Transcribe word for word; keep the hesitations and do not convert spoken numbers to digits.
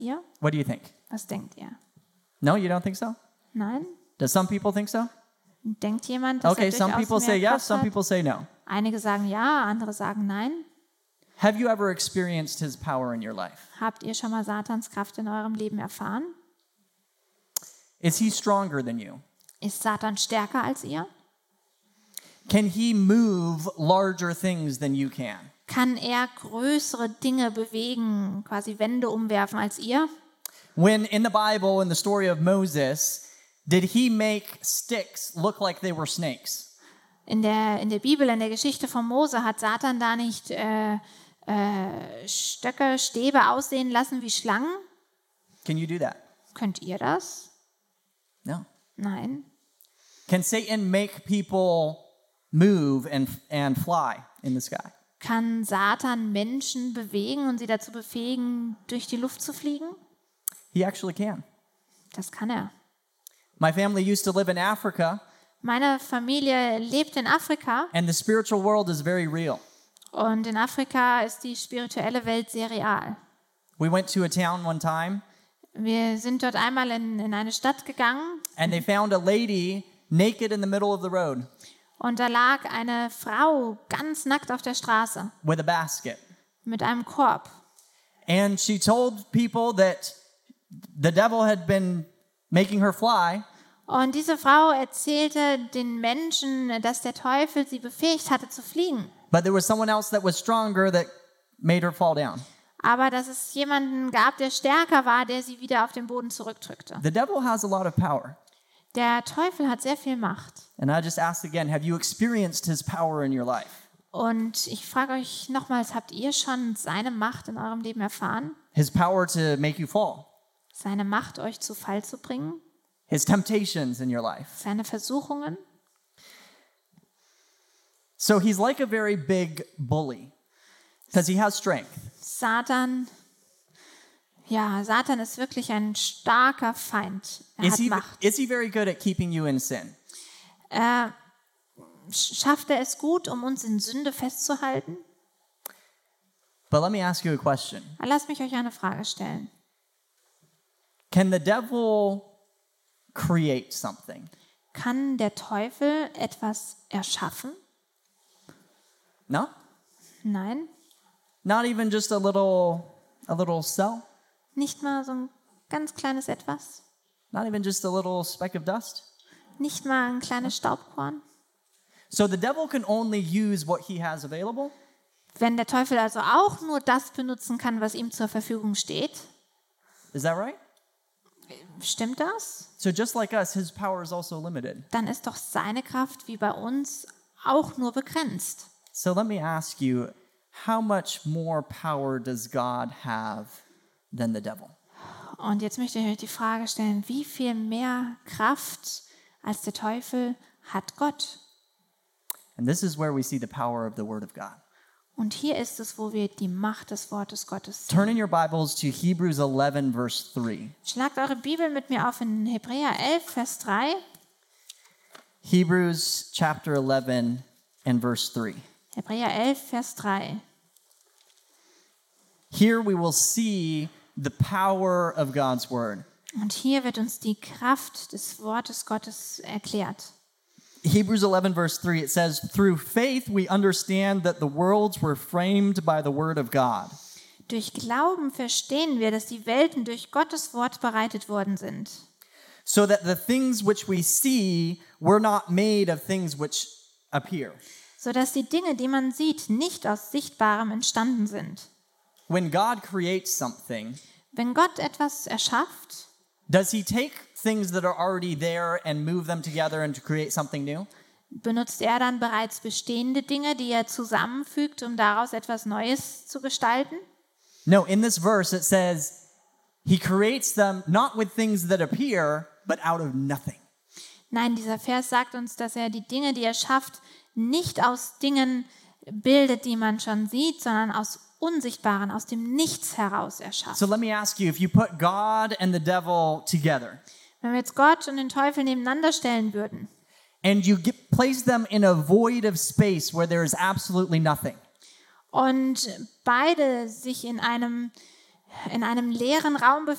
Ihr? What do you think? Was denkt ihr? No, you don't think so? Nein? Does some people think so? Denkt jemand, dass Okay, er some durchaus people say mehr yes, Kraft some hat? people say no. Einige sagen ja, andere sagen nein. Have you ever experienced his power in your life? Habt ihr schon mal Satans Kraft in eurem Leben erfahren? Is he stronger than you? Ist Satan stärker als ihr? Can he move larger things than you can? Kann er größere Dinge bewegen, quasi Wände umwerfen als ihr? When in the Bible, in the story of Moses, did he make sticks look like they were snakes? In der, in der Bibel, in der Geschichte von Mose, hat Satan da nicht äh, äh, Stöcke, Stäbe aussehen lassen wie Schlangen? Can you do that? Könnt ihr das? No. Nein. Can Satan make people move and, and fly in the sky? Kann Satan Menschen bewegen und sie dazu befähigen, durch die Luft zu fliegen? He actually can. Das kann er. My family used to live in Africa, Meine Familie lebt in Afrika and the spiritual world is very real. und in Afrika ist die spirituelle Welt sehr real. We went to a town one time, Wir sind dort einmal in, in eine Stadt gegangen and they found a lady naked in the middle of the road und da lag eine Frau ganz nackt auf der Straße with a basket. mit einem Korb. And she told people that the devil had been making her fly, Und diese Frau erzählte den Menschen, dass der Teufel sie befähigt hatte zu fliegen. but there was someone else that was stronger that made her fall down. Aber dass es jemanden gab, der stärker war, der sie wieder auf den Boden zurückdrückte. The devil has a lot of power. Der Teufel hat sehr viel Macht. And I just asked again, have you experienced his power in your life? Und ich frage euch nochmals, habt ihr schon seine Macht in eurem Leben erfahren? His power to make you fall? Seine Macht, euch zu Fall zu bringen? His temptations in your life? Seine Versuchungen? So he's like a very big bully because he has strength. Satan, ja, Satan ist wirklich ein starker Feind. Er Is hat he, Macht. is he very good at keeping you in sin? Äh, schafft er es gut, um uns in Sünde festzuhalten? But let me ask you a question. Lasst mich euch eine Frage stellen. Can the devil create something? Kann der Teufel etwas erschaffen? No? Nein, Not even just a little a little cell? nicht mal so ein ganz kleines Etwas? Not even just a little speck of dust? Nicht mal ein kleines Staubkorn? So the devil can only use what he has available? Wenn der Teufel also auch nur das benutzen kann, was ihm zur Verfügung steht, Is that right? stimmt das? So just like us, his power is also limited. Dann ist doch seine Kraft wie bei uns auch nur begrenzt. So let me ask you, how much more power does God have than the devil? Und jetzt möchte ich euch die Frage stellen, wie viel mehr Kraft als der Teufel hat Gott? And this is where we see the power of the Word of God. Und hier ist es, wo wir die Macht des Wortes Gottes sehen. Turn in your Bibles to Hebrews eleven, verse three. Schlagt eure Bibel mit mir auf in Hebräer elf, Vers drei. Hebrews chapter eleven and verse three. Hebräer elf, Vers drei. Here we will see the power of God's Word. Und hier wird uns die Kraft des Wortes Gottes erklärt. Hebrews eleven, verse three, it says, through faith we understand that the worlds were framed by the Word of God. Durch Glauben verstehen wir, dass die Welten durch Gottes Wort bereitet worden sind. So that the things which we see were not made of things which appear. Sodass die Dinge, die man sieht, nicht aus Sichtbarem entstanden sind. When God creates something, Wenn Gott etwas erschafft, does he take things that are already there and move them together and to create something new? benutzt er dann bereits bestehende Dinge, die er zusammenfügt, um daraus etwas Neues zu gestalten? No, in this verse it says he creates them not with things that appear, but out of nothing. Nein, dieser Vers sagt uns, dass er die Dinge, die er schafft, nicht aus Dingen bildet, die man schon sieht, sondern aus Unsichtbaren, aus dem Nichts heraus erschafft. So let me ask you, if you put God and the devil together Wenn wir jetzt Gott und den Teufel nebeneinander stellen würden and you get, place them in a void of space where there is absolutely nothing, und beide sich in einem in einem leeren Raum